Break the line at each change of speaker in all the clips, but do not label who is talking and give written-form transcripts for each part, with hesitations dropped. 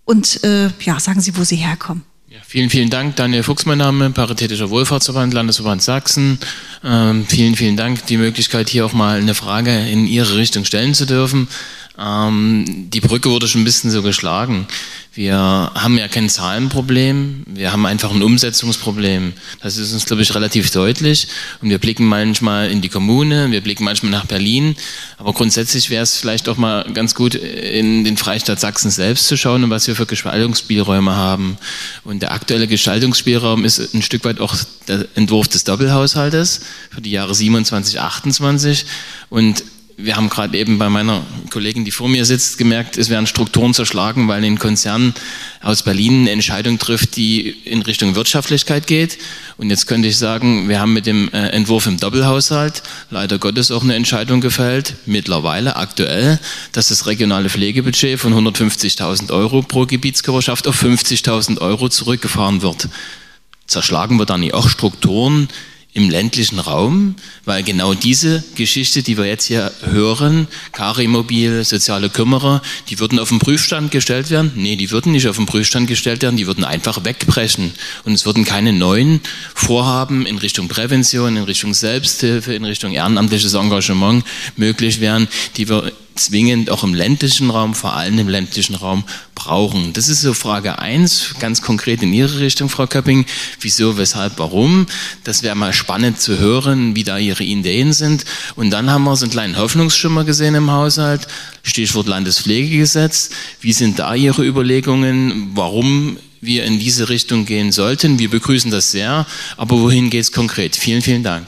und sagen Sie, wo Sie herkommen.
Ja, vielen, vielen Dank. Daniel Fuchs, mein Name, Paritätischer Wohlfahrtsverband, Landesverband Sachsen. Vielen, vielen Dank, die Möglichkeit, hier auch mal eine Frage in Ihre Richtung stellen zu dürfen. Die Brücke wurde schon ein bisschen so geschlagen. Wir haben ja kein Zahlenproblem, wir haben einfach ein Umsetzungsproblem. Das ist uns, glaube ich, relativ deutlich. Und wir blicken manchmal in die Kommune, wir blicken manchmal nach Berlin. Aber grundsätzlich wäre es vielleicht auch mal ganz gut, in den Freistaat Sachsen selbst zu schauen, was wir für Gestaltungsspielräume haben. Und der aktuelle Gestaltungsspielraum ist ein Stück weit auch der Entwurf des Doppelhaushaltes für die Jahre 27, 28. Und wir haben gerade eben bei meiner Kollegin, die vor mir sitzt, gemerkt, es werden Strukturen zerschlagen, weil ein Konzern aus Berlin eine Entscheidung trifft, die in Richtung Wirtschaftlichkeit geht. Und jetzt könnte ich sagen, wir haben mit dem Entwurf im Doppelhaushalt leider Gottes auch eine Entscheidung gefällt, mittlerweile aktuell, dass das regionale Pflegebudget von 150.000 € pro Gebietskörperschaft auf 50.000 € zurückgefahren wird. Zerschlagen wir dann nicht auch Strukturen im ländlichen Raum, weil genau diese Geschichte, die wir jetzt hier hören, Karimobil, soziale Kümmerer, die würden auf den Prüfstand gestellt werden? Nee, die würden nicht auf den Prüfstand gestellt werden, die würden einfach wegbrechen. Und es würden keine neuen Vorhaben in Richtung Prävention, in Richtung Selbsthilfe, in Richtung ehrenamtliches Engagement möglich werden, die wir zwingend auch im ländlichen Raum, vor allem im ländlichen Raum, brauchen. Das ist so Frage 1, ganz konkret in Ihre Richtung, Frau Köpping. Wieso, weshalb, warum? Das wäre mal spannend zu hören, wie da Ihre Ideen sind. Und dann haben wir so einen kleinen Hoffnungsschimmer gesehen im Haushalt, Stichwort Landespflegegesetz. Wie sind da Ihre Überlegungen, warum wir in diese Richtung gehen sollten? Wir begrüßen das sehr, aber wohin geht es konkret? Vielen, vielen Dank.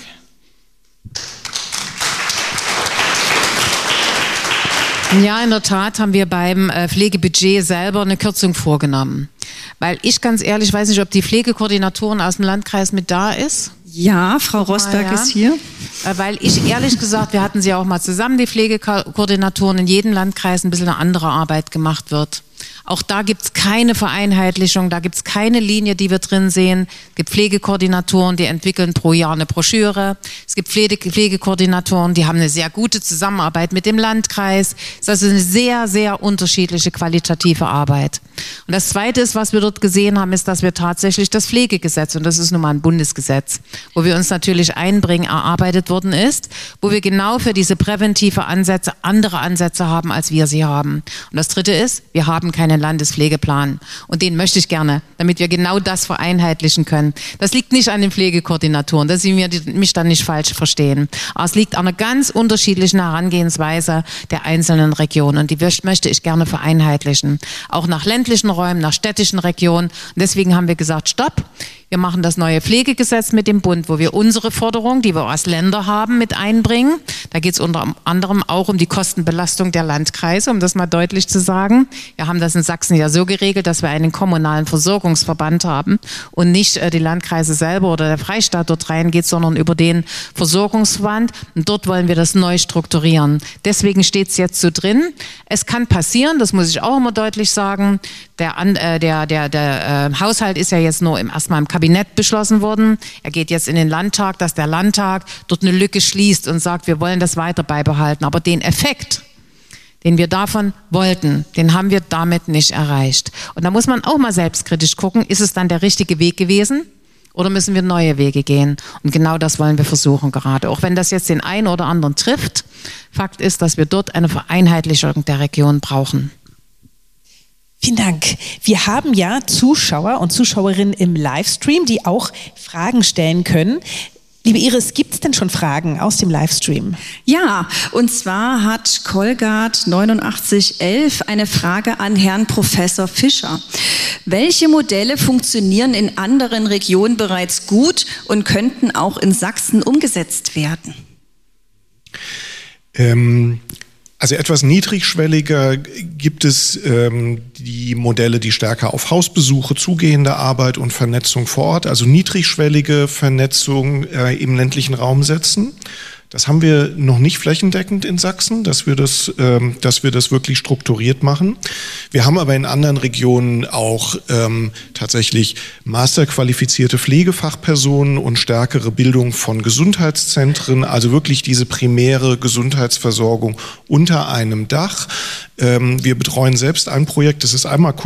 Ja, in der Tat haben wir beim Pflegebudget selber eine Kürzung vorgenommen. Weil ich ganz ehrlich weiß nicht, ob die Pflegekoordinatorin aus dem Landkreis mit da ist.
Ja, Frau Rosberg ist hier.
Weil ich ehrlich gesagt, wir hatten sie auch mal zusammen, die Pflegekoordinatoren, in jedem Landkreis ein bisschen eine andere Arbeit gemacht wird. Auch da gibt es keine Vereinheitlichung, da gibt es keine Linie, die wir drin sehen. Es gibt Pflegekoordinatoren, die entwickeln pro Jahr eine Broschüre. Es gibt Pflegekoordinatoren, die haben eine sehr gute Zusammenarbeit mit dem Landkreis. Es ist also eine sehr, sehr unterschiedliche qualitative Arbeit. Und das Zweite ist, was wir dort gesehen haben, ist, dass wir tatsächlich das Pflegegesetz, und das ist nun mal ein Bundesgesetz, wo wir uns natürlich einbringen, erarbeitet worden ist, wo wir genau für diese präventive Ansätze andere Ansätze haben, als wir sie haben. Und das Dritte ist, wir haben keinen Landespflegeplan. Und den möchte ich gerne, damit wir genau das vereinheitlichen können. Das liegt nicht an den Pflegekoordinatoren, dass Sie mich dann nicht falsch verstehen. Aber es liegt an einer ganz unterschiedlichen Herangehensweise der einzelnen Regionen. Und die möchte ich gerne vereinheitlichen. Auch nach ländlichen Räumen, nach städtischen Regionen. Und deswegen haben wir gesagt, stopp. Wir machen das neue Pflegegesetz mit dem Bund, wo wir unsere Forderungen, die wir als Länder haben, mit einbringen. Da geht es unter anderem auch um die Kostenbelastung der Landkreise, um das mal deutlich zu sagen. Wir haben das in Sachsen ja so geregelt, dass wir einen kommunalen Versorgungsverband haben und nicht die Landkreise selber oder der Freistaat dort reingeht, sondern über den Versorgungsverband. Und dort wollen wir das neu strukturieren. Deswegen steht es jetzt so drin. Es kann passieren, das muss ich auch immer deutlich sagen, der Haushalt ist ja jetzt nur erstmal im Kabinett beschlossen worden. Er geht jetzt in den Landtag, dass der Landtag dort eine Lücke schließt und sagt, wir wollen das weiter beibehalten. Aber den Effekt, den wir davon wollten, den haben wir damit nicht erreicht. Und da muss man auch mal selbstkritisch gucken, ist es dann der richtige Weg gewesen? Oder müssen wir neue Wege gehen? Und genau das wollen wir versuchen gerade. Auch wenn das jetzt den einen oder anderen trifft. Fakt ist, dass wir dort eine Vereinheitlichung der Region brauchen.
Vielen Dank. Wir haben ja Zuschauer und Zuschauerinnen im Livestream, die auch Fragen stellen können. Liebe Iris, gibt es denn schon Fragen aus dem Livestream?
Ja, und zwar hat Kolgard 8911 eine Frage an Herrn Professor Fischer. Welche Modelle funktionieren in anderen Regionen bereits gut und könnten auch in Sachsen umgesetzt werden?
Also etwas niedrigschwelliger gibt es die Modelle, die stärker auf Hausbesuche, zugehende Arbeit und Vernetzung vor Ort, also niedrigschwellige Vernetzung im ländlichen Raum setzen. Das haben wir noch nicht flächendeckend in Sachsen, dass wir das wirklich strukturiert machen. Wir haben aber in anderen Regionen auch tatsächlich masterqualifizierte Pflegefachpersonen und stärkere Bildung von Gesundheitszentren, also wirklich diese primäre Gesundheitsversorgung unter einem Dach. Wir betreuen selbst ein Projekt, das ist einmal